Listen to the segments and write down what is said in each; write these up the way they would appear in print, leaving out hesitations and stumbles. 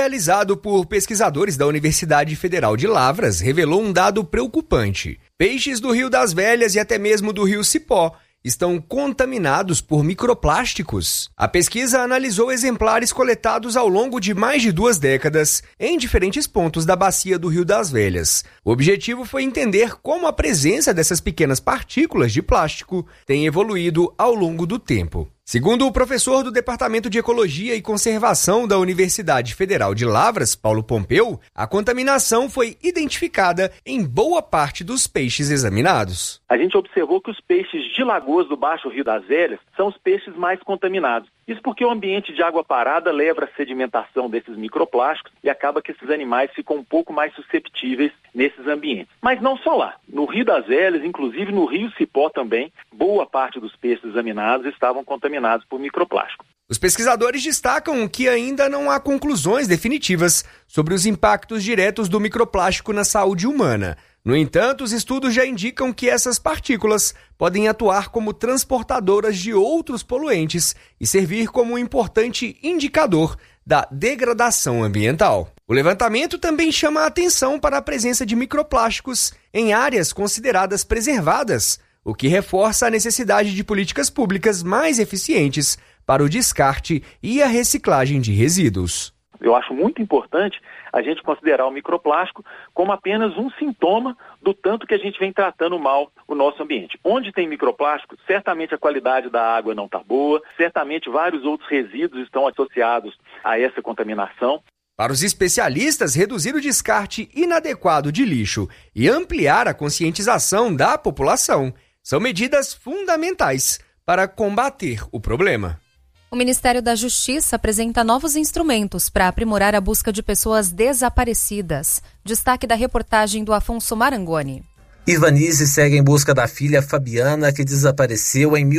realizado por pesquisadores da Universidade Federal de Lavras revelou um dado preocupante. Peixes do Rio das Velhas e até mesmo do Rio Cipó estão contaminados por microplásticos. A pesquisa analisou exemplares coletados ao longo de mais de 2 décadas em diferentes pontos da bacia do Rio das Velhas. O objetivo foi entender como a presença dessas pequenas partículas de plástico tem evoluído ao longo do tempo. Segundo o professor do Departamento de Ecologia e Conservação da Universidade Federal de Lavras, Paulo Pompeu, a contaminação foi identificada em boa parte dos peixes examinados. A gente observou que os peixes de lagoas do Baixo Rio das Velhas são os peixes mais contaminados. Isso porque o ambiente de água parada leva à sedimentação desses microplásticos e acaba que esses animais ficam um pouco mais susceptíveis nesses ambientes. Mas não só lá. No Rio das Velhas, inclusive no Rio Cipó também, boa parte dos peixes examinados estavam contaminados por microplástico. Os pesquisadores destacam que ainda não há conclusões definitivas sobre os impactos diretos do microplástico na saúde humana. No entanto, os estudos já indicam que essas partículas podem atuar como transportadoras de outros poluentes e servir como um importante indicador da degradação ambiental. O levantamento também chama a atenção para a presença de microplásticos em áreas consideradas preservadas, o que reforça a necessidade de políticas públicas mais eficientes para o descarte e a reciclagem de resíduos. Eu acho muito importante a gente considerar o microplástico como apenas um sintoma do tanto que a gente vem tratando mal o nosso ambiente. Onde tem microplástico, certamente a qualidade da água não está boa, certamente vários outros resíduos estão associados a essa contaminação. Para os especialistas, reduzir o descarte inadequado de lixo e ampliar a conscientização da população são medidas fundamentais para combater o problema. O Ministério da Justiça apresenta novos instrumentos para aprimorar a busca de pessoas desaparecidas. Destaque da reportagem do Afonso Marangoni. Ivanise segue em busca da filha Fabiana, que desapareceu em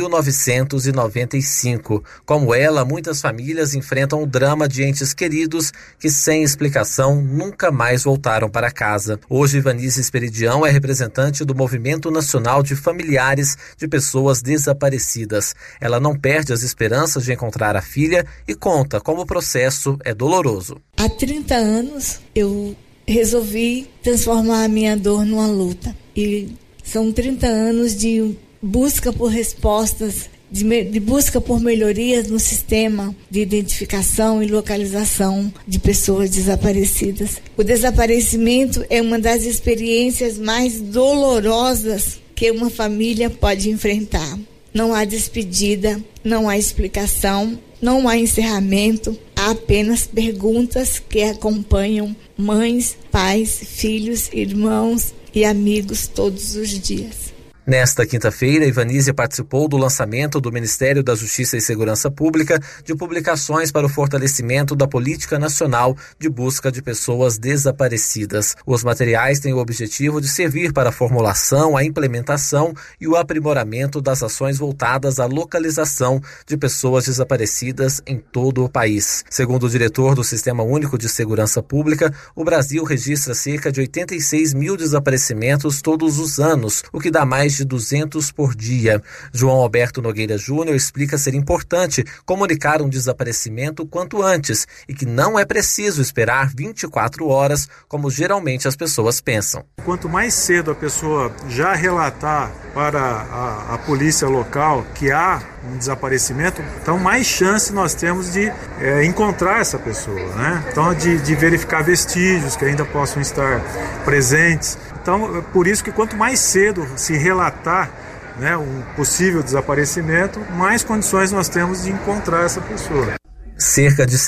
1995. Como ela, muitas famílias enfrentam o drama de entes queridos que, sem explicação, nunca mais voltaram para casa. Hoje, Ivanise Esperidião é representante do Movimento Nacional de Familiares de Pessoas Desaparecidas. Ela não perde as esperanças de encontrar a filha e conta como o processo é doloroso. Há 30 anos, eu resolvi transformar a minha dor numa luta. E são 30 anos de busca por respostas, de busca por melhorias no sistema de identificação e localização de pessoas desaparecidas. O desaparecimento é uma das experiências mais dolorosas que uma família pode enfrentar. Não há despedida, não há explicação, não há encerramento, há apenas perguntas que acompanham mães, pais, filhos, irmãos e amigos todos os dias. Nesta quinta-feira, Ivanise participou do lançamento do Ministério da Justiça e Segurança Pública de publicações para o fortalecimento da Política Nacional de Busca de Pessoas Desaparecidas. Os materiais têm o objetivo de servir para a formulação, a implementação e o aprimoramento das ações voltadas à localização de pessoas desaparecidas em todo o país. Segundo o diretor do Sistema Único de Segurança Pública, o Brasil registra cerca de 86 mil desaparecimentos todos os anos, o que dá mais de 200 por dia. João Alberto Nogueira Júnior explica ser importante comunicar um desaparecimento quanto antes e que não é preciso esperar 24 horas, como geralmente as pessoas pensam. Quanto mais cedo a pessoa já relatar para a polícia local que há um desaparecimento, então mais chance nós temos de encontrar essa pessoa, né? Então de verificar vestígios que ainda possam estar presentes. Então, por isso que quanto mais cedo se relatar, né, um possível desaparecimento, mais condições nós temos de encontrar essa pessoa. Cerca de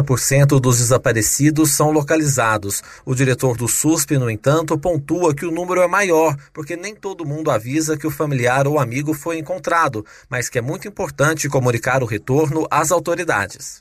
60% dos desaparecidos são localizados. O diretor do SUSP, no entanto, pontua que o número é maior, porque nem todo mundo avisa que o familiar ou amigo foi encontrado, mas que é muito importante comunicar o retorno às autoridades.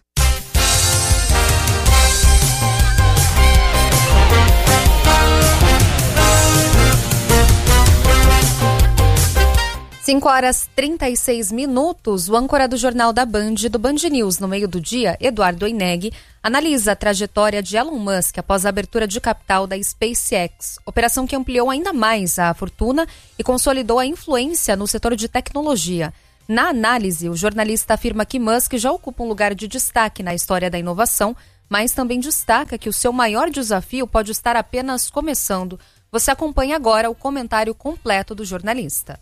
5h36, o âncora do Jornal da Band, do Band News, no meio do dia, Eduardo Oineg, analisa a trajetória de Elon Musk após a abertura de capital da SpaceX, operação que ampliou ainda mais a fortuna e consolidou a influência no setor de tecnologia. Na análise, o jornalista afirma que Musk já ocupa um lugar de destaque na história da inovação, mas também destaca que o seu maior desafio pode estar apenas começando. Você acompanha agora o comentário completo do jornalista.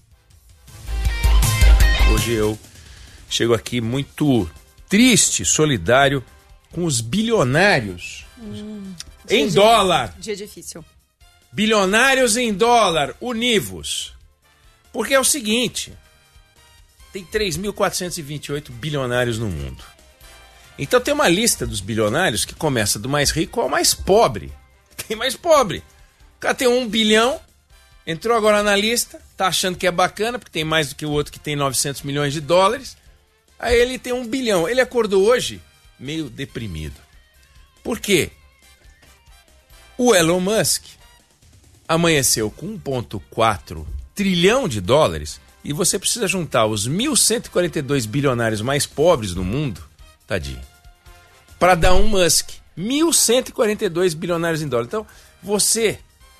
Hoje eu chego aqui muito triste, solidário com os bilionários em dólar. Dia difícil. Bilionários em dólar, univos. Porque é o seguinte, tem 3.428 bilionários no mundo. Então tem uma lista dos bilionários que começa do mais rico ao mais pobre. Tem mais pobre. O cara tem 1 bilhão, entrou agora na lista, tá achando que é bacana, porque tem mais do que o outro que tem 900 milhões de dólares. Aí ele tem 1 bilhão. Ele acordou hoje meio deprimido. Por quê? O Elon Musk amanheceu com 1,4 trilhão de dólares e você precisa juntar os 1.142 bilionários mais pobres do mundo, tadinho, para dar um Musk. 1.142 bilionários em dólar. Então, você,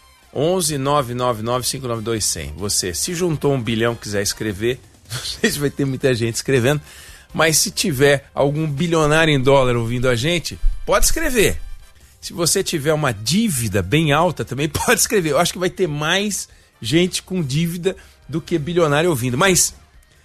11-999-592-100, você se juntou 1 bilhão, quiser escrever, não sei se vai ter muita gente escrevendo, mas se tiver algum bilionário em dólar ouvindo a gente, pode escrever. Se você tiver uma dívida bem alta, também pode escrever. Eu acho que vai ter mais gente com dívida do que bilionário ouvindo. Mas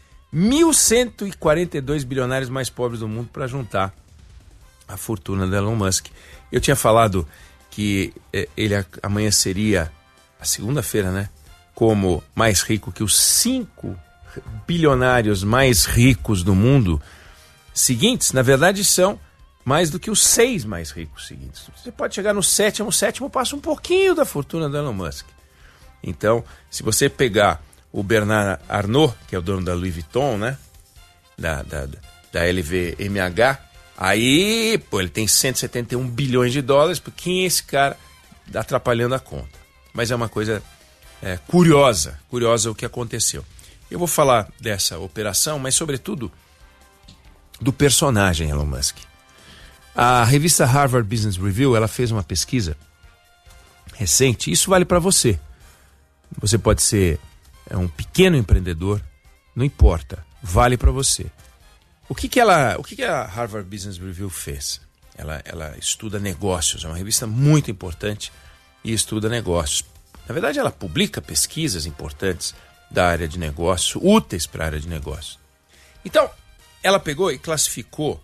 1.142 bilionários mais pobres do mundo para juntar a fortuna do Elon Musk. Eu tinha falado que ele amanheceria a segunda-feira, né? Como mais rico que os 5 bilionários mais ricos do mundo seguintes. Na verdade, são mais do que os 6 mais ricos seguintes. Você pode chegar no sétimo. O sétimo passa um pouquinho da fortuna do Elon Musk. Então, se você pegar o Bernard Arnault, que é o dono da Louis Vuitton, né? Da LVMH, aí, ele tem 171 bilhões de dólares, porque quem é esse cara atrapalhando a conta? Mas é uma coisa curiosa o que aconteceu. Eu vou falar dessa operação, mas sobretudo do personagem Elon Musk. A revista Harvard Business Review, ela fez uma pesquisa recente, isso vale para você. Você pode ser um pequeno empreendedor, não importa, vale para você. O que a Harvard Business Review fez? Ela estuda negócios, é uma revista muito importante e estuda negócios. Na verdade, ela publica pesquisas importantes da área de negócio, úteis para a área de negócio. Então, ela pegou e classificou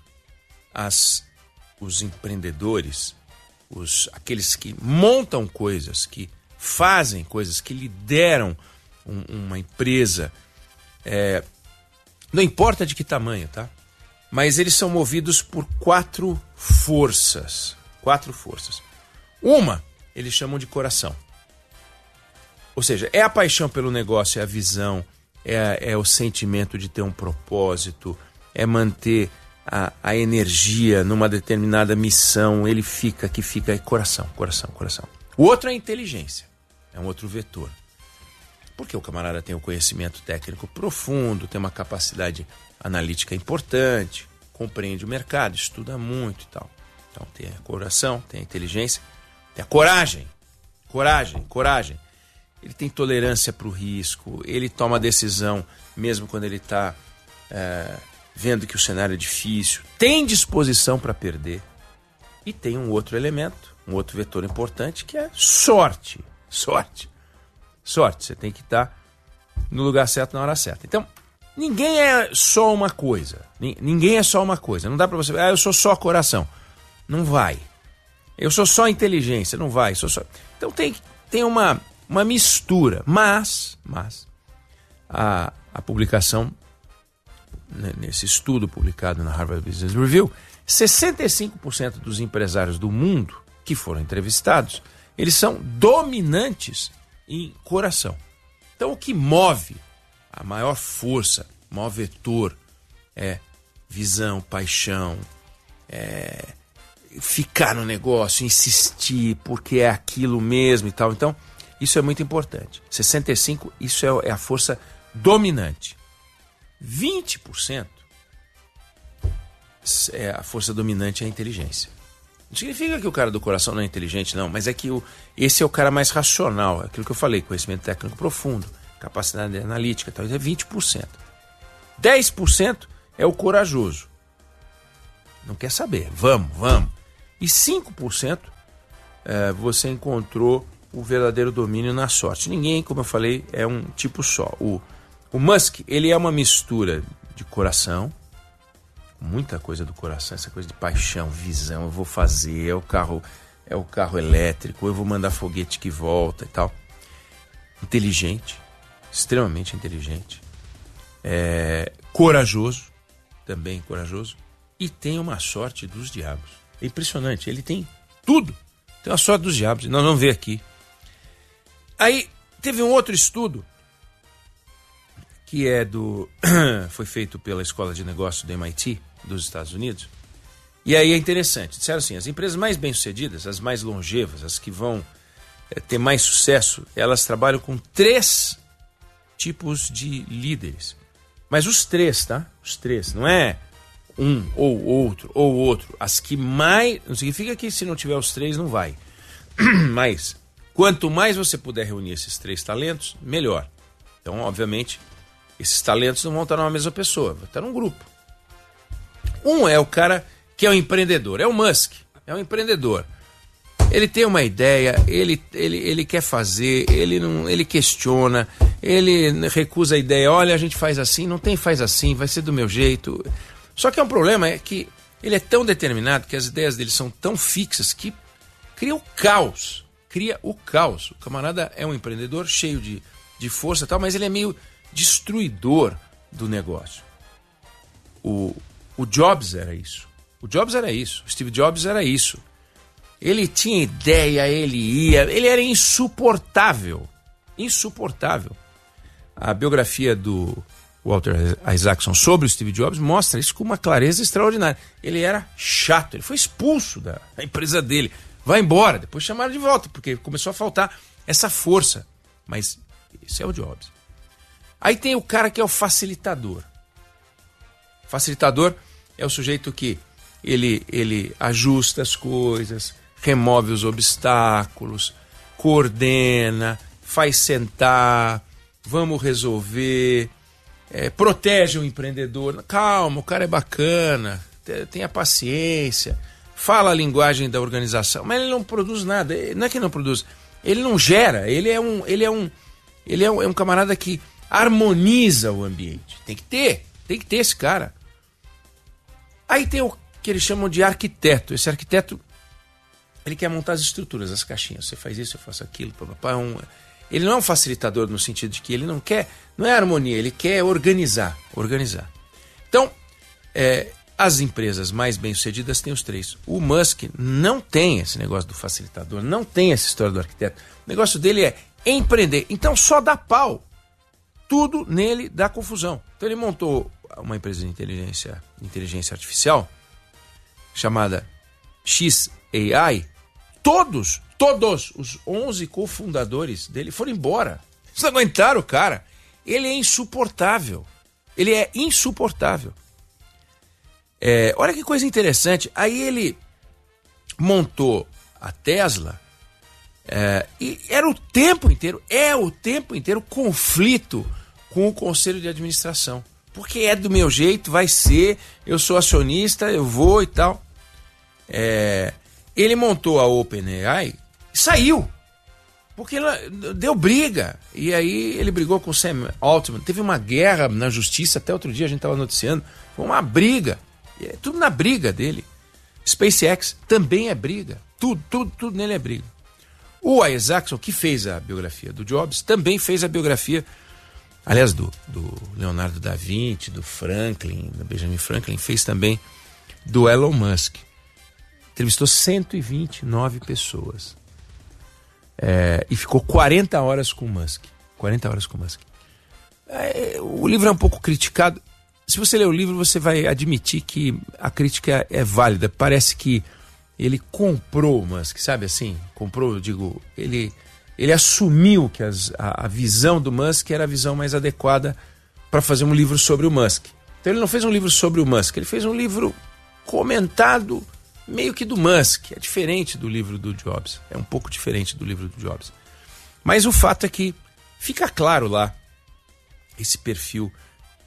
os empreendedores, aqueles que montam coisas, que fazem coisas, que lideram uma empresa, não importa de que tamanho, tá? Mas eles são movidos por 4 forças. 4 forças. Uma, eles chamam de coração. Ou seja, é a paixão pelo negócio, é a visão, é o sentimento de ter um propósito, é manter a energia numa determinada missão, ele fica coração. O outro é a inteligência, é um outro vetor. Porque o camarada tem um conhecimento técnico profundo, tem uma capacidade analítica importante, compreende o mercado, estuda muito e tal. Então tem a coração, tem a inteligência, tem a coragem. Ele tem tolerância para o risco, ele toma decisão mesmo quando ele está vendo que o cenário é difícil, tem disposição para perder. E tem um outro elemento, um outro vetor importante, que é sorte. Sorte. Você tem que estar no lugar certo na hora certa. Então, ninguém é só uma coisa. Ninguém é só uma coisa. Não dá para você... eu sou só coração. Não vai. Eu sou só inteligência. Não vai. Então tem uma mistura. Mas a publicação, nesse estudo publicado na Harvard Business Review, 65% dos empresários do mundo que foram entrevistados, eles são dominantes em coração. Então, o que move, a maior força, o maior vetor, é visão, paixão, ficar no negócio, insistir, porque é aquilo mesmo e tal. Então, isso é muito importante. 65%, isso é a força dominante. 20% a força dominante é a inteligência. Não significa que o cara do coração não é inteligente, não, mas é que esse é o cara mais racional, aquilo que eu falei, conhecimento técnico profundo, capacidade analítica, tal, é 20%. 10% é o corajoso. Não quer saber, vamos. E E 5% você encontrou o verdadeiro domínio na sorte. Ninguém, como eu falei, é um tipo só. O Musk, ele é uma mistura de coração, muita coisa do coração, essa coisa de paixão, visão, eu vou fazer, é o carro elétrico, eu vou mandar foguete que volta e tal. Inteligente, extremamente inteligente, corajoso, também corajoso, e tem uma sorte dos diabos. É impressionante, ele tem tudo, tem uma sorte dos diabos, nós vamos ver aqui. Aí teve um outro estudo que foi feito pela Escola de Negócios do MIT dos Estados Unidos. E aí é interessante, disseram assim, as empresas mais bem-sucedidas, as mais longevas, as que vão ter mais sucesso, elas trabalham com 3 tipos de líderes. Mas os 3, tá? Os 3, não é um ou outro. As que mais... Não significa que se não tiver os 3 não vai. Mas quanto mais você puder reunir esses 3 talentos, melhor. Então, obviamente, esses talentos não vão estar numa mesma pessoa, vão estar num grupo. Um é o cara que é um empreendedor, é o Musk, é um empreendedor. Ele tem uma ideia, ele quer fazer, ele questiona, ele recusa a ideia, olha, a gente faz assim, não tem faz assim, vai ser do meu jeito. Só que o problema é que ele é tão determinado que as ideias dele são tão fixas que cria o caos. O camarada é um empreendedor cheio de força e tal, mas ele é meio destruidor do negócio. O Jobs era isso. O Steve Jobs era isso. Ele tinha ideia, ele era insuportável. A biografia do Walter Isaacson sobre o Steve Jobs mostra isso com uma clareza extraordinária. Ele era chato, ele foi expulso da empresa dele. Vai embora, depois chamaram de volta, porque começou a faltar essa força. Mas esse é o Jobs. Aí tem o cara que é o facilitador. Facilitador é o sujeito que ele ajusta as coisas, remove os obstáculos, coordena, faz sentar, vamos resolver, protege o empreendedor. Calma, o cara é bacana, tenha paciência, fala a linguagem da organização, mas ele não produz nada. Não é que não produz, ele não gera, ele é um camarada que harmoniza o ambiente. Tem que ter esse cara. Aí tem o que eles chamam de arquiteto. Esse arquiteto, ele quer montar as estruturas, as caixinhas. Você faz isso, eu faço aquilo. Ele não é um facilitador no sentido de que ele não é harmonia, ele quer organizar. Então, as empresas mais bem-sucedidas têm os 3. O Musk não tem esse negócio do facilitador, não tem essa história do arquiteto. O negócio dele é empreender. Então só dá pau. Tudo nele dá confusão. Então ele montou uma empresa de inteligência artificial chamada XAI. Todos os 11 cofundadores dele foram embora. Eles não aguentaram o cara. Ele é insuportável. Olha que coisa interessante. Aí ele montou a Tesla e era o tempo inteiro conflito com o conselho de administração. Porque é do meu jeito, vai ser, eu sou acionista, eu vou e tal. Ele montou a OpenAI e saiu. Porque deu briga. E aí ele brigou com o Sam Altman. Teve uma guerra na justiça, até outro dia a gente estava noticiando. Foi uma briga. Tudo na briga dele. SpaceX também é briga. Tudo nele é briga. O Isaacson, que fez a biografia do Jobs, também fez a biografia, aliás, do Leonardo da Vinci, do Franklin, do Benjamin Franklin, fez também do Elon Musk. Entrevistou 129 pessoas. E ficou 40 horas com o Musk. O livro é um pouco criticado. Se você ler o livro, você vai admitir que a crítica é válida. Parece que ele comprou o Musk, sabe assim? Comprou, eu digo, ele assumiu que a visão do Musk era a visão mais adequada para fazer um livro sobre o Musk. Então ele não fez um livro sobre o Musk, ele fez um livro comentado meio que do Musk. É diferente do livro do Jobs, é um pouco diferente do livro do Jobs. Mas o fato é que fica claro lá esse perfil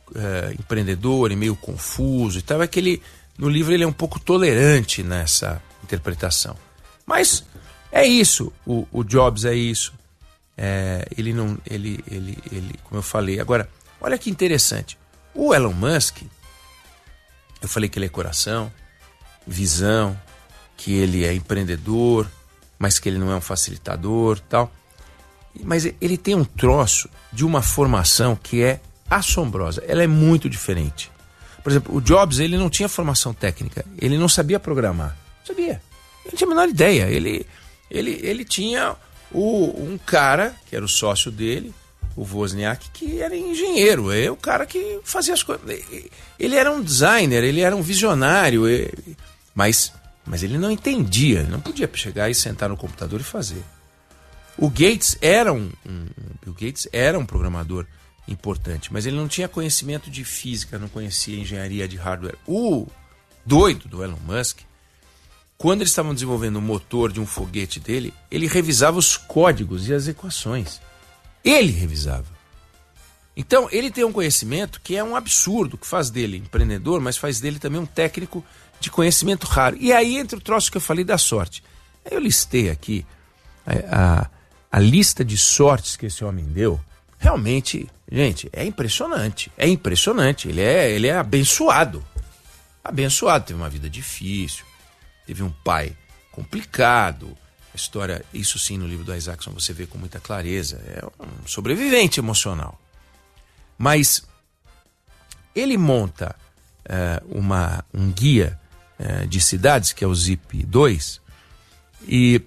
empreendedor e meio confuso e tal. É que no livro ele é um pouco tolerante interpretação. Mas é isso, o Jobs é isso. Ele não, ele, como eu falei. Agora, olha que interessante. O Elon Musk, eu falei que ele é coração, visão, que ele é empreendedor, mas que ele não é um facilitador, tal. Mas ele tem um troço de uma formação que é assombrosa. Ela é muito diferente. Por exemplo, o Jobs, ele não tinha formação técnica. Ele não sabia programar. Não sabia. Ele não tinha a menor ideia. Ele tinha um cara, que era o sócio dele, o Wozniak, que era engenheiro. É o cara que fazia as coisas. Ele era um designer, ele era um visionário. Mas ele não entendia. Ele não podia chegar e sentar no computador e fazer. O Gates Bill Gates era um programador importante, mas ele não tinha conhecimento de física, não conhecia engenharia de hardware. O doido do Elon Musk, quando eles estavam desenvolvendo o motor de um foguete dele, ele revisava os códigos e as equações. Ele revisava. Então, ele tem um conhecimento que é um absurdo, que faz dele empreendedor, mas faz dele também um técnico de conhecimento raro. E aí entra o troço que eu falei da sorte. Aí eu listei aqui a lista de sortes que esse homem deu. Realmente, gente, é impressionante. É impressionante. Ele é abençoado. Abençoado. Teve uma vida difícil. Teve um pai complicado. A história, isso sim, no livro do Isaacson você vê com muita clareza. É um sobrevivente emocional. Mas ele monta um guia de cidades, que é o Zip 2, e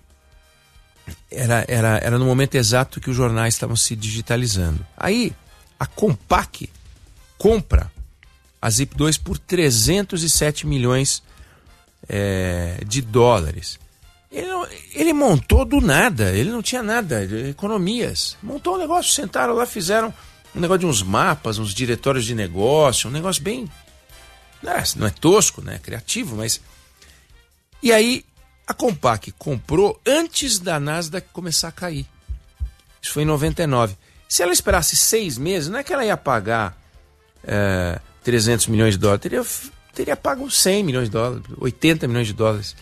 era no momento exato que os jornais estavam se digitalizando. Aí, a Compaq compra a Zip 2 por 307 milhões de dólares. Ele montou do nada, ele não tinha nada, economias. Montou um negócio, sentaram lá, fizeram um negócio de uns mapas, uns diretórios de negócio, um negócio bem... Não é tosco, né? É criativo, mas... E aí, a Compaq comprou antes da Nasdaq começar a cair. Isso foi em 99. Se ela esperasse 6 meses, não é que ela ia pagar 300 milhões de dólares, teria pago 100 milhões de dólares, 80 milhões de dólares.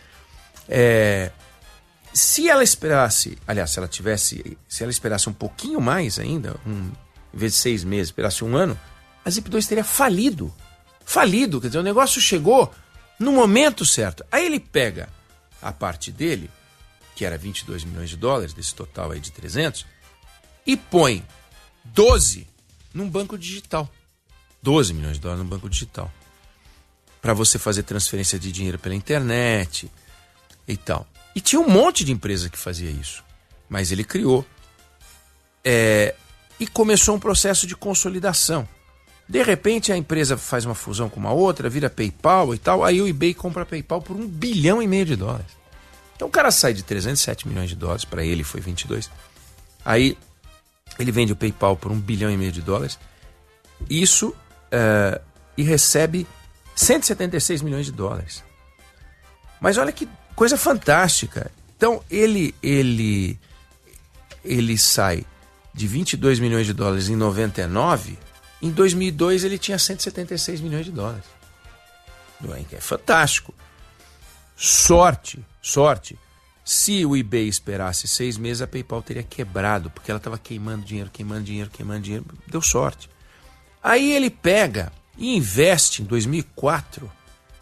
Se ela esperasse, aliás, se ela esperasse um pouquinho mais ainda, em vez de 6 meses, esperasse 1 ano, a Zip 2 teria falido. Falido, quer dizer, o negócio chegou no momento certo. Aí ele pega a parte dele, que era 22 milhões de dólares, desse total aí de 300, e põe 12 num banco digital. 12 milhões de dólares num banco digital. Para você fazer transferência de dinheiro pela internet e tal. E tinha um monte de empresa que fazia isso. Mas ele criou. E começou um processo de consolidação. De repente a empresa faz uma fusão com uma outra, vira PayPal e tal, aí o eBay compra a PayPal por 1,5 bilhão de dólares. Então o cara sai de 307 milhões de dólares, para ele foi 22. Aí ele vende o PayPal por 1,5 bilhão de dólares, isso, e recebe 176 milhões de dólares. Mas olha que coisa fantástica. Então ele sai de 22 milhões de dólares em 99... Em 2002 ele tinha 176 milhões de dólares. É fantástico. Sorte. Se o eBay esperasse 6 meses, a PayPal teria quebrado, porque ela estava queimando dinheiro. Deu sorte. Aí ele pega e investe em 2004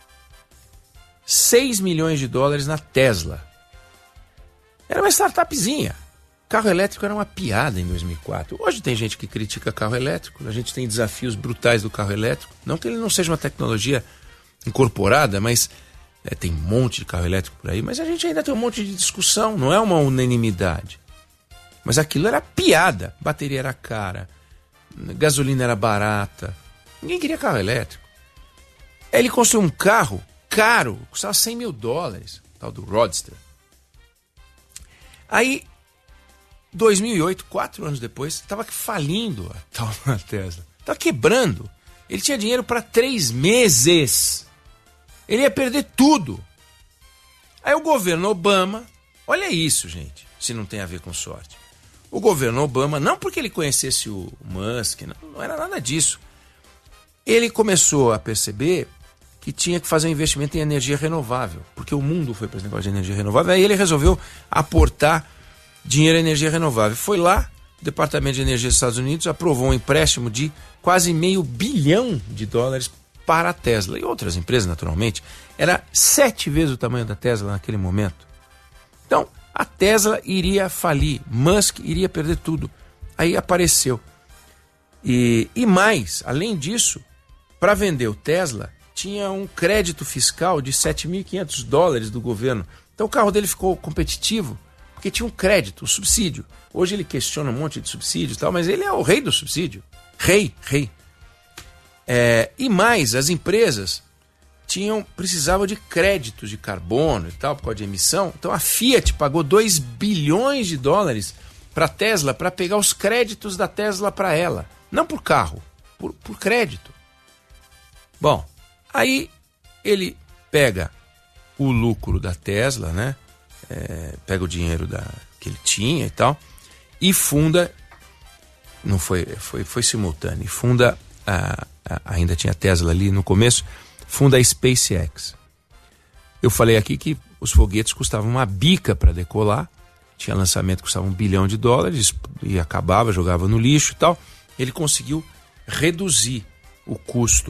6 milhões de dólares na Tesla. Era uma startupzinha. Carro elétrico era uma piada em 2004. Hoje tem gente que critica carro elétrico, a gente tem desafios brutais do carro elétrico. Não que ele não seja uma tecnologia incorporada, mas tem um monte de carro elétrico por aí, mas a gente ainda tem um monte de discussão, não é uma unanimidade. Mas aquilo era piada, bateria era cara, gasolina era barata, ninguém queria carro elétrico. Aí ele construiu um carro caro, custava 100 mil dólares, tal do Roadster. Aí 2008, 4 anos depois, estava falindo a tal da Tesla. Estava quebrando. Ele tinha dinheiro para 3 meses. Ele ia perder tudo. Aí o governo Obama, olha isso, gente, se não tem a ver com sorte. O governo Obama, não porque ele conhecesse o Musk, não era nada disso. Ele começou a perceber que tinha que fazer um investimento em energia renovável, porque o mundo foi para esse negócio de energia renovável. Aí ele resolveu aportar dinheiro em energia renovável. Foi lá, o Departamento de Energia dos Estados Unidos aprovou um empréstimo de quase $500 bilhão para a Tesla e outras empresas, naturalmente. Era 7 vezes o tamanho da Tesla naquele momento. Então, a Tesla iria falir, Musk iria perder tudo. Aí apareceu. E mais, além disso, para vender o Tesla, tinha um crédito fiscal de $7.500 do governo. Então o carro dele ficou competitivo, porque tinha um crédito, um subsídio. Hoje ele questiona um monte de subsídio e tal, mas ele é o rei do subsídio. Rei. E mais, as empresas precisavam de créditos de carbono e tal, por causa de emissão. Então a Fiat pagou $2 bilhões para a Tesla, para pegar os créditos da Tesla para ela. Não por carro, por crédito. Bom, aí ele pega o lucro da Tesla, né? Pega o dinheiro que ele tinha e tal, e funda, não foi simultâneo, e funda, ainda tinha Tesla ali no começo, funda a SpaceX. Eu falei aqui que os foguetes custavam uma bica para decolar, tinha lançamento que custava $1 bilhão, e acabava, jogava no lixo e tal. Ele conseguiu reduzir o custo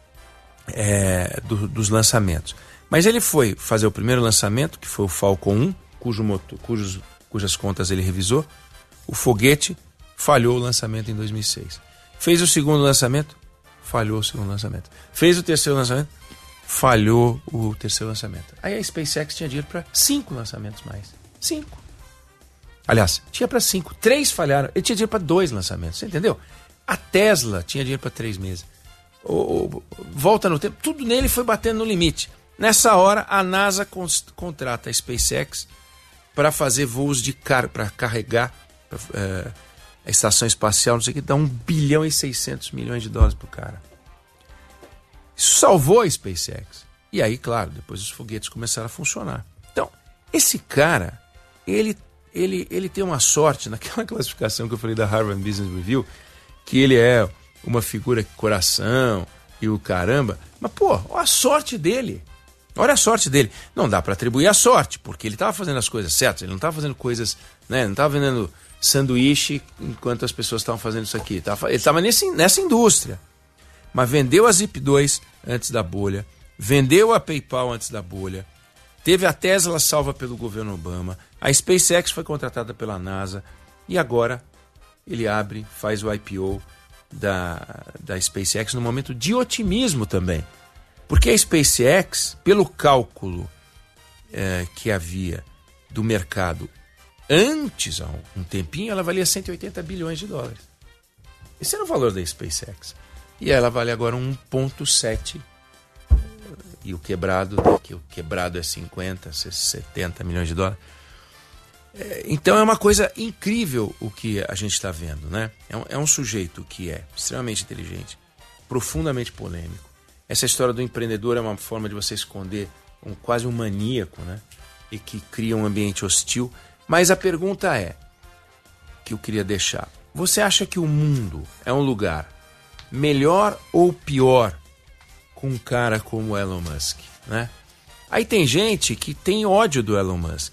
dos lançamentos. Mas ele foi fazer o primeiro lançamento, que foi o Falcon 1, cujas contas ele revisou. O foguete falhou o lançamento em 2006. Fez o segundo lançamento, falhou o segundo lançamento. Fez o terceiro lançamento, falhou o terceiro lançamento. Aí a SpaceX tinha dinheiro para 5 lançamentos mais. 5. Aliás, tinha para 5. 3 falharam. Ele tinha dinheiro para 2 lançamentos. Você entendeu? A Tesla tinha dinheiro para 3 meses. Volta no tempo, tudo nele foi batendo no limite. Nessa hora, a NASA contrata a SpaceX para fazer voos para carregar a estação espacial, não sei o que, dá $1 bilhão e 600 milhões pro cara. Isso salvou a SpaceX. E aí, claro, depois os foguetes começaram a funcionar. Então, esse cara, ele tem uma sorte, naquela classificação que eu falei da Harvard Business Review, que ele é uma figura coração e o caramba. Mas, pô, olha a sorte dele. Olha a sorte dele. Não dá para atribuir a sorte, porque ele estava fazendo as coisas certas. Ele não estava fazendo coisas, né? Ele não estava vendendo sanduíche enquanto as pessoas estavam fazendo isso aqui. Ele estava nessa indústria. Mas vendeu a Zip2 antes da bolha. Vendeu a PayPal antes da bolha. Teve a Tesla salva pelo governo Obama. A SpaceX foi contratada pela NASA. E agora ele faz o IPO da SpaceX num momento de otimismo também. Porque a SpaceX, pelo cálculo que havia do mercado antes, há um tempinho, ela valia $180 bilhões. Esse era o valor da SpaceX. E ela vale agora 1,7. E o quebrado é 50, 70 milhões de dólares. Então é uma coisa incrível o que a gente está vendo, né? É um sujeito que é extremamente inteligente, profundamente polêmico. Essa história do empreendedor é uma forma de você esconder quase um maníaco, né? E que cria um ambiente hostil. Mas a pergunta que eu queria deixar. Você acha que o mundo é um lugar melhor ou pior com um cara como Elon Musk, né? Aí tem gente que tem ódio do Elon Musk.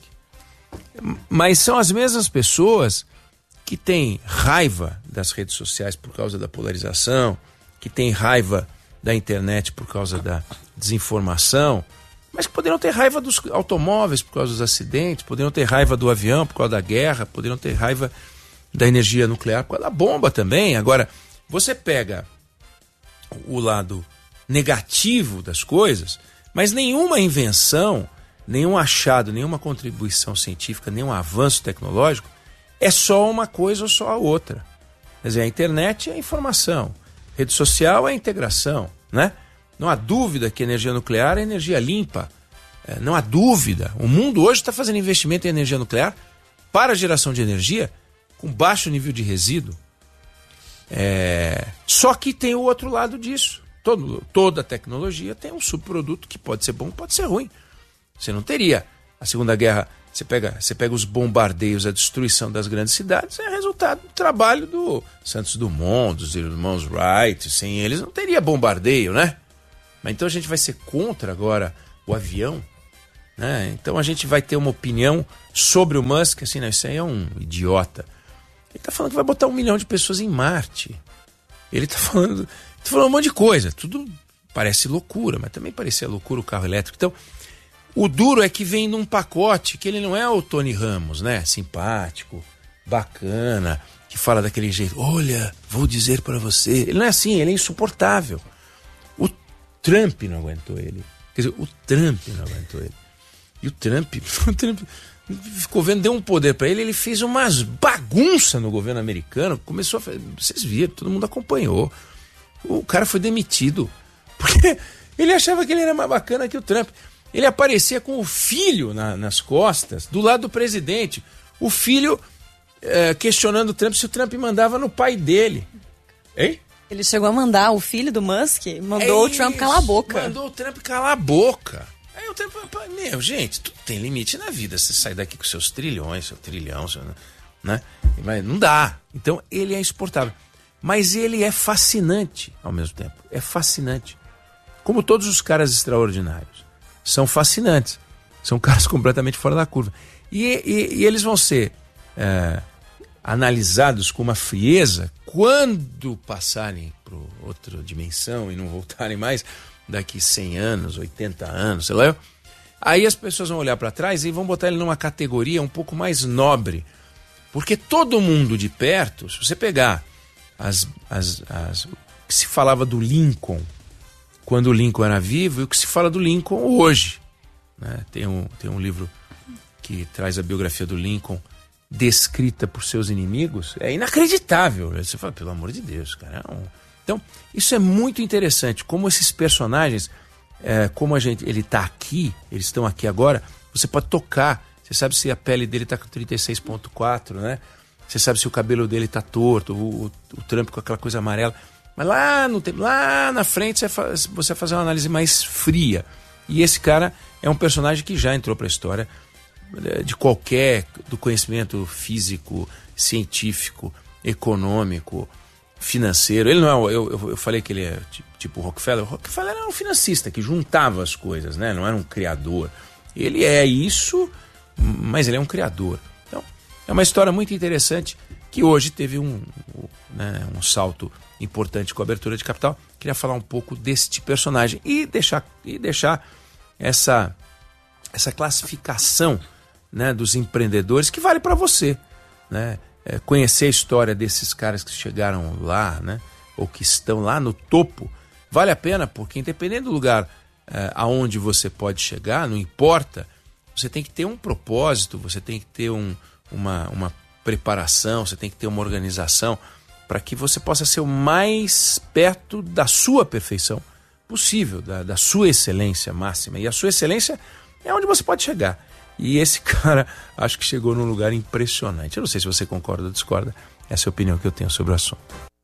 Mas são as mesmas pessoas que têm raiva das redes sociais por causa da polarização, que têm raiva da internet por causa da desinformação, mas que poderiam ter raiva dos automóveis por causa dos acidentes, poderiam ter raiva do avião por causa da guerra, poderiam ter raiva da energia nuclear por causa da bomba também. Agora, você pega o lado negativo das coisas, mas nenhuma invenção, nenhum achado, nenhuma contribuição científica, nenhum avanço tecnológico é só uma coisa ou só a outra. Quer dizer, a internet é a informação, rede social é a integração, né? Não há dúvida que a energia nuclear é energia limpa. Não há dúvida. O mundo hoje está fazendo investimento em energia nuclear para a geração de energia com baixo nível de resíduo. Só que tem o outro lado disso. Toda tecnologia tem um subproduto que pode ser bom, pode ser ruim. Você não teria a Segunda Guerra. Você pega os bombardeios, a destruição das grandes cidades, é resultado do trabalho do Santos Dumont, dos irmãos Wright. Sem eles não teria bombardeio, né? Mas então a gente vai ser contra agora o avião, né? Então a gente vai ter uma opinião sobre o Musk, assim, não, isso aí é um idiota. Ele tá falando que vai botar 1 milhão de pessoas em Marte. Ele tá falando um monte de coisa. Tudo parece loucura, mas também parecia loucura o carro elétrico. Então, o duro é que vem num pacote que ele não é o Tony Ramos, né? Simpático, bacana, que fala daquele jeito. Olha, vou dizer para você. Ele não é assim, ele é insuportável. O Trump não aguentou ele. Quer dizer, o Trump não aguentou ele. E o Trump ficou vendo, deu um poder para ele, ele fez umas bagunças no governo americano, começou a fazer, vocês viram, todo mundo acompanhou. O cara foi demitido, porque ele achava que ele era mais bacana que o Trump. Ele aparecia com o filho nas costas, do lado do presidente. O filho questionando o Trump se o Trump mandava no pai dele. Hein? Ele chegou a mandar, o filho do Musk mandou o Trump calar a boca. Mandou o Trump calar a boca. Aí o Trump, gente, tudo tem limite na vida. Você sai daqui com seus trilhões, seu trilhão, né? Mas não dá. Então ele é insuportável. Mas ele é fascinante ao mesmo tempo. É fascinante. Como todos os caras extraordinários. São fascinantes. São caras completamente fora da curva. E eles vão ser analisados com uma frieza quando passarem para outra dimensão e não voltarem mais daqui 100 anos, 80 anos, sei lá. Aí as pessoas vão olhar para trás e vão botar ele numa categoria um pouco mais nobre. Porque todo mundo de perto, se você pegar o que se falava do Lincoln quando o Lincoln era vivo e o que se fala do Lincoln hoje, né? Tem um livro que traz a biografia do Lincoln descrita por seus inimigos, é inacreditável. Você fala, pelo amor de Deus, cara. Então, isso é muito interessante, como esses personagens, como ele tá aqui, eles estão aqui agora, você pode tocar, você sabe se a pele dele tá com 36.4, né? Você sabe se o cabelo dele tá torto, o Trump com aquela coisa amarela. Mas lá na frente você vai fazer uma análise mais fria. E esse cara é um personagem que já entrou para a história do conhecimento físico, científico, econômico, financeiro. Ele não é, eu falei que ele é tipo o Rockefeller. O Rockefeller era um financista que juntava as coisas, né? Não era um criador. Ele é isso, mas ele é um criador. Então, é uma história muito interessante que hoje teve um salto importante com a abertura de capital. Queria falar um pouco deste personagem e deixar essa classificação, né, dos empreendedores que vale para você, né? Conhecer a história desses caras que chegaram lá, né, ou que estão lá no topo, vale a pena, porque independente do lugar aonde você pode chegar, não importa, você tem que ter um propósito, você tem que ter uma preparação, você tem que ter uma organização para que você possa ser o mais perto da sua perfeição possível, da sua excelência máxima. E a sua excelência é onde você pode chegar. E esse cara, acho que chegou num lugar impressionante. Eu não sei se você concorda ou discorda. Essa é a opinião que eu tenho sobre o assunto.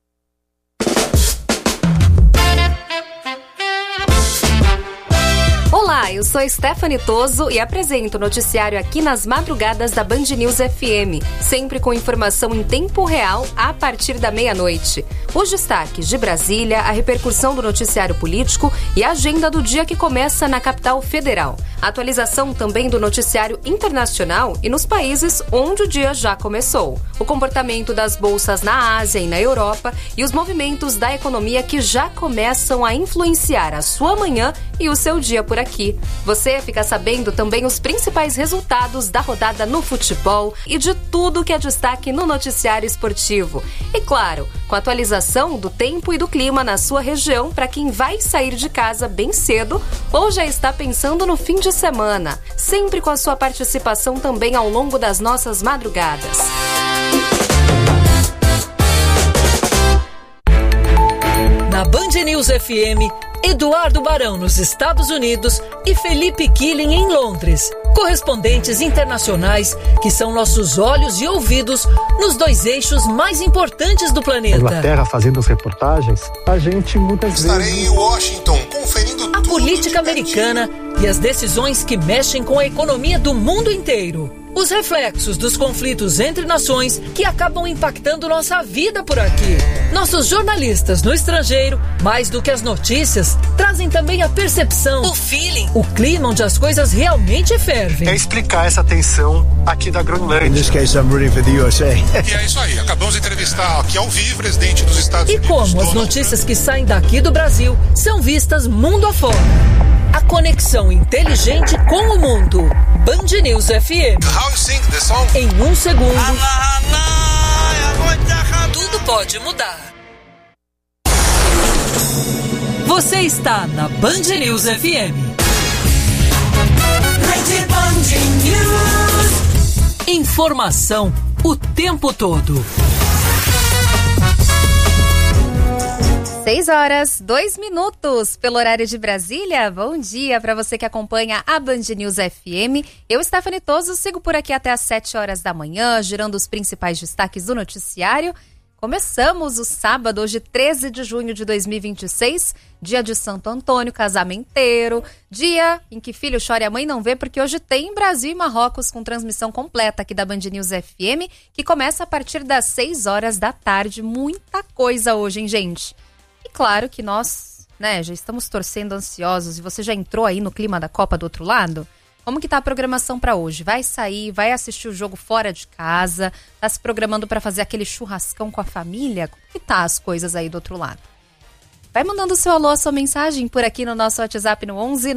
Olá, eu sou Stephanie Toso e apresento o noticiário aqui nas madrugadas da Band News FM, sempre com informação em tempo real a partir da meia-noite. Os destaques de Brasília, a repercussão do noticiário político e a agenda do dia que começa na capital federal. Atualização também do noticiário internacional e nos países onde o dia já começou. O comportamento das bolsas na Ásia e na Europa e os movimentos da economia que já começam a influenciar a sua manhã e o seu dia por aqui. Você fica sabendo também os principais resultados da rodada no futebol e de tudo que é destaque no noticiário esportivo. E claro, com a atualização do tempo e do clima na sua região para quem vai sair de casa bem cedo ou já está pensando no fim de semana. Sempre com a sua participação também ao longo das nossas madrugadas. Na Band News FM, Eduardo Barão nos Estados Unidos e Felipe Killing em Londres. Correspondentes internacionais que são nossos olhos e ouvidos nos dois eixos mais importantes do planeta. Inglaterra fazendo as reportagens, a gente muitas vezes... Estarei em Washington conferindo a política americana e as decisões que mexem com a economia do mundo inteiro. os reflexos dos conflitos entre nações que acabam impactando nossa vida por aqui. Nossos jornalistas no estrangeiro, mais do que as notícias, trazem também a percepção, o feeling, o clima onde as coisas realmente fervem. É explicar essa tensão aqui da Groenlândia. In this case, I'm rooting for the USA. E é isso aí, acabamos de entrevistar aqui ao vivo o presidente dos Estados Unidos. E como as notícias que saem daqui do Brasil são vistas mundo afora. A conexão inteligente com o mundo. Band News FM. How you sing the song? Em um segundo, tudo pode mudar. Você está na Band News FM. Informação o tempo todo. 6h02 pelo horário de Brasília. Bom dia para você que acompanha a Band News FM. Eu, Stephanie Toso, sigo por aqui até às 7 horas da manhã, girando os principais destaques do noticiário. Começamos o sábado, hoje 13 de junho de 2026, dia de Santo Antônio, casamenteiro, dia em que filho chora e a mãe não vê, porque hoje tem Brasil e Marrocos com transmissão completa aqui da Band News FM, que começa a partir das 6 horas da tarde. Muita coisa hoje, hein, gente? E claro que nós, já estamos torcendo ansiosos. E você já entrou aí no clima da Copa do outro lado? Como que tá a programação para hoje? Vai sair, vai assistir o jogo fora de casa? Tá se programando para fazer aquele churrascão com a família? Como que tá as coisas aí do outro lado? Vai mandando o seu alô, a sua mensagem por aqui no nosso WhatsApp no 11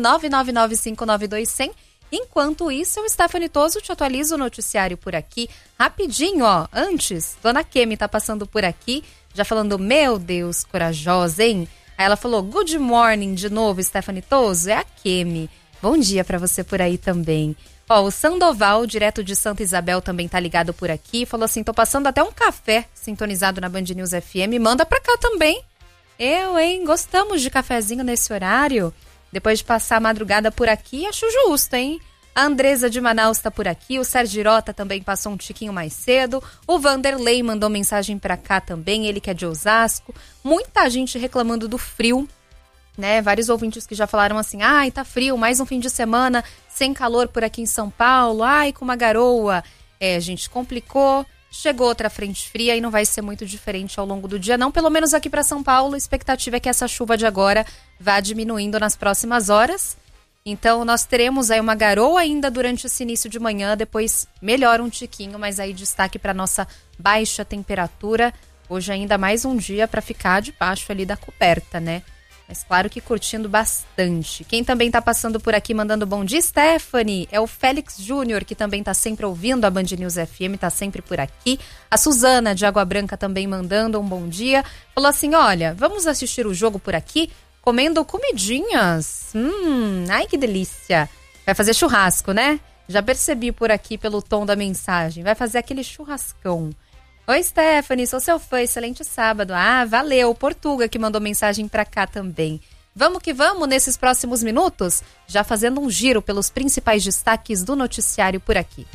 999592100. Enquanto isso, eu, Stephanie Toso, te atualizo o noticiário por aqui. Rapidinho, ó. Antes, Dona Kemi tá passando por aqui, já falando, meu Deus, corajosa, hein? Aí ela falou, good morning de novo, Stephanie Toso. É a Kemi. Bom dia pra você por aí também. Ó, o Sandoval, direto de Santa Isabel, também tá ligado por aqui. Falou assim, tô passando até um café sintonizado na Band News FM. Manda pra cá também. Eu, hein? Gostamos de cafezinho nesse horário. Depois de passar a madrugada por aqui, acho justo, hein? A Andresa de Manaus tá por aqui, o Sergirota também passou um tiquinho mais cedo, o Vanderlei mandou mensagem pra cá também, ele que é de Osasco. Muita gente reclamando do frio, né? Vários ouvintes que já falaram assim, ai, tá frio, mais um fim de semana sem calor por aqui em São Paulo, ai, com uma garoa. É, gente, complicou, chegou outra frente fria e não vai ser muito diferente ao longo do dia, não. Pelo menos aqui pra São Paulo, a expectativa é que essa chuva de agora vá diminuindo nas próximas horas. Então, nós teremos aí uma garoa ainda durante esse início de manhã, depois melhora um tiquinho, mas aí destaque para nossa baixa temperatura. Hoje ainda mais um dia para ficar debaixo ali da coberta, né? Mas claro que curtindo bastante. Quem também tá passando por aqui mandando bom dia, Stephanie, é o Félix Júnior, que também tá sempre ouvindo a Band News FM, tá sempre por aqui. A Suzana de Água Branca também mandando um bom dia. Falou assim, olha, vamos assistir o jogo por aqui? Comendo comidinhas. Ai, que delícia. Vai fazer churrasco, né? Já percebi por aqui pelo tom da mensagem. Vai fazer aquele churrascão. Oi, Stephanie, sou seu fã. Excelente sábado. Ah, valeu. Portuga que mandou mensagem pra cá também. Vamos que vamos nesses próximos minutos? Já fazendo um giro pelos principais destaques do noticiário por aqui.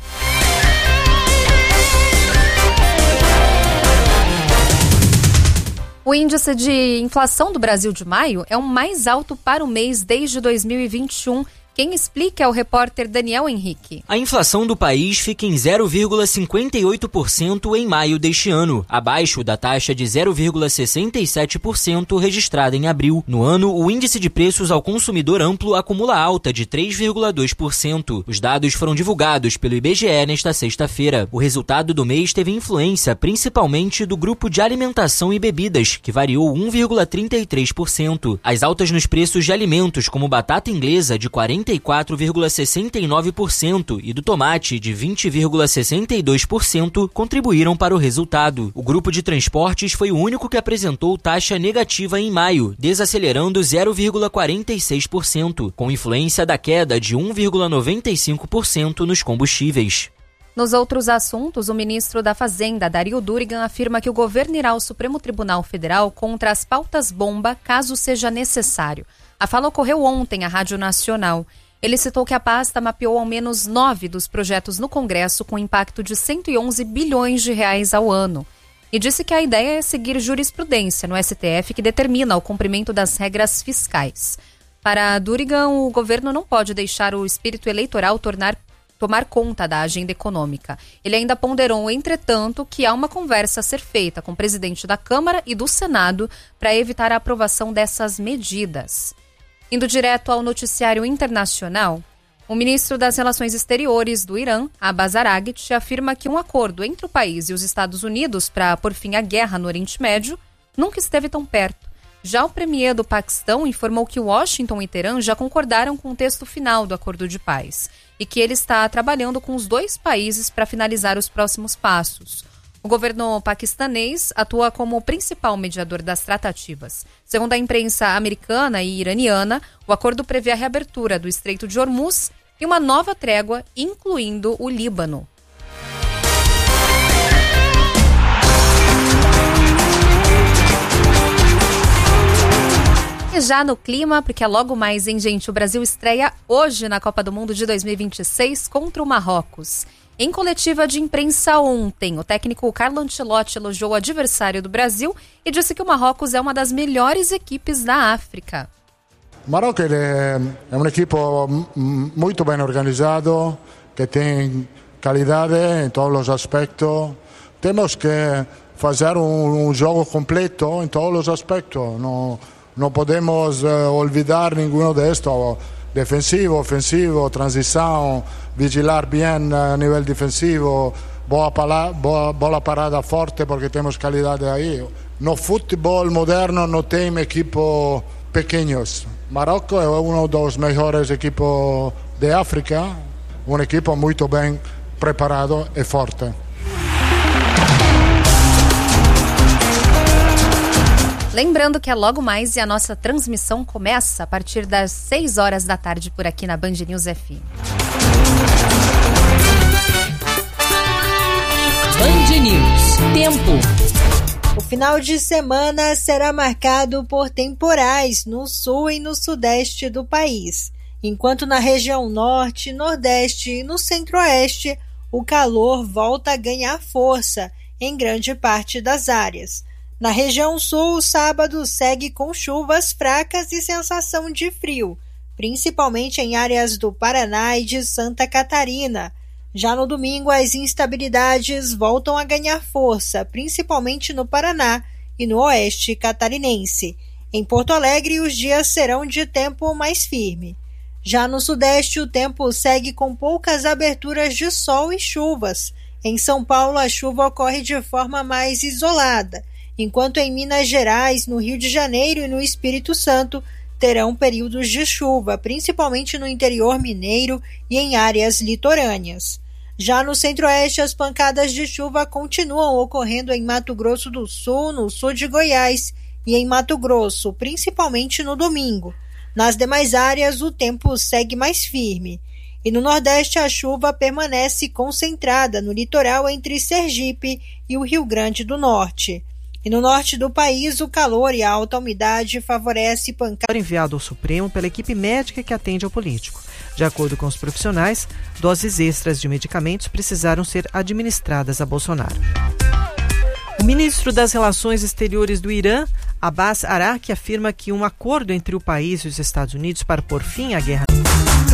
O índice de inflação do Brasil de maio é o mais alto para o mês desde 2021. Quem explica é o repórter Daniel Henrique. A inflação do país fica em 0,58% em maio deste ano, abaixo da taxa de 0,67% registrada em abril. No ano, o índice de preços ao consumidor amplo acumula alta de 3,2%. Os dados foram divulgados pelo IBGE nesta sexta-feira. O resultado do mês teve influência principalmente do grupo de alimentação e bebidas, que variou 1,33%. As altas nos preços de alimentos, como batata inglesa, de 44,69% e do tomate de 20,62% contribuíram para o resultado. O grupo de transportes foi o único que apresentou taxa negativa em maio, desacelerando 0,46%, com influência da queda de 1,95% nos combustíveis. Nos outros assuntos, o ministro da Fazenda, Dario Durigan, afirma que o governo irá ao Supremo Tribunal Federal contra as pautas-bomba, caso seja necessário. A fala ocorreu ontem à Rádio Nacional. Ele citou que a pasta mapeou ao menos 9 dos projetos no Congresso com impacto de 111 bilhões de reais ao ano. E disse que a ideia é seguir jurisprudência no STF que determina o cumprimento das regras fiscais. Para Durigan, o governo não pode deixar o espírito eleitoral tornar tomar conta da agenda econômica. Ele ainda ponderou, entretanto, que há uma conversa a ser feita com o presidente da Câmara e do Senado para evitar a aprovação dessas medidas. Indo direto ao noticiário internacional, o ministro das Relações Exteriores do Irã, Abbas Araghchi, afirma que um acordo entre o país e os Estados Unidos para pôr fim à guerra no Oriente Médio nunca esteve tão perto. Já o premier do Paquistão informou que Washington e Teherã já concordaram com o texto final do acordo de paz e que ele está trabalhando com os dois países para finalizar os próximos passos. O governo paquistanês atua como o principal mediador das tratativas. Segundo a imprensa americana e iraniana, o acordo prevê a reabertura do Estreito de Hormuz e uma nova trégua, incluindo o Líbano. E já no clima, porque é logo mais, hein, gente? O Brasil estreia hoje na Copa do Mundo de 2026 contra o Marrocos. Em coletiva de imprensa ontem, o técnico Carlo Ancelotti elogiou o adversário do Brasil e disse que o Marrocos é uma das melhores equipes da África. O Marrocos é uma equipe muito bem organizado, que tem qualidade em todos os aspectos. Temos que fazer um jogo completo em todos os aspectos. Não podemos olvidar nenhum destes. Defensivo, ofensivo, transição, vigilar bem a nível defensivo, bola parada forte porque temos qualidade aí. No futebol moderno não tem equipos pequenos. Marrocos é um dos melhores equipos de África, um equipo muito bem preparado e forte. Lembrando que é logo mais e a nossa transmissão começa a partir das 6 horas da tarde por aqui na Band News FM. Band News. Tempo. O final de semana será marcado por temporais no sul e no sudeste do país, enquanto na região norte, nordeste e no centro-oeste o calor volta a ganhar força em grande parte das áreas. Na região sul, o sábado segue com chuvas fracas e sensação de frio, principalmente em áreas do Paraná e de Santa Catarina. Já no domingo, as instabilidades voltam a ganhar força, principalmente no Paraná e no oeste catarinense. Em Porto Alegre, os dias serão de tempo mais firme. Já no sudeste, o tempo segue com poucas aberturas de sol e chuvas. Em São Paulo, a chuva ocorre de forma mais isolada, enquanto em Minas Gerais, no Rio de Janeiro e no Espírito Santo terão períodos de chuva, principalmente no interior mineiro e em áreas litorâneas. Já no centro-oeste, as pancadas de chuva continuam ocorrendo em Mato Grosso do Sul, no sul de Goiás e em Mato Grosso, principalmente no domingo. Nas demais áreas, o tempo segue mais firme. E no Nordeste, a chuva permanece concentrada no litoral entre Sergipe e o Rio Grande do Norte. E no norte do país, o calor e a alta umidade favorece pancadas. Enviado ao Supremo pela equipe médica que atende ao político. De acordo com os profissionais, doses extras de medicamentos precisaram ser administradas a Bolsonaro. O ministro das Relações Exteriores do Irã, Abbas Araghchi, afirma que um acordo entre o país e os Estados Unidos para pôr fim à guerra